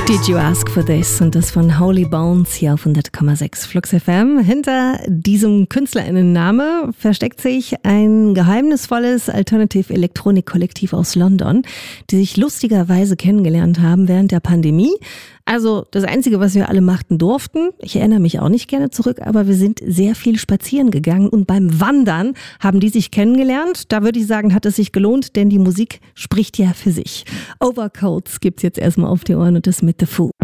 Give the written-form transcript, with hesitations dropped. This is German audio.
Did You Ask For This? Und das von Holy Bones hier auf 100,6 Flux FM. Hinter diesem KünstlerInnenname versteckt sich ein geheimnisvolles Alternative-Elektronik-Kollektiv aus London, die sich lustigerweise kennengelernt haben während der Pandemie. Also das Einzige, was wir alle machten durften, ich erinnere mich auch nicht gerne zurück, aber wir sind sehr viel spazieren gegangen und beim Wandern haben die sich kennengelernt. Da würde ich sagen, hat es sich gelohnt, denn die Musik spricht ja für sich. Overcoats gibt's jetzt erstmal auf die Ohren und das mit The Foo.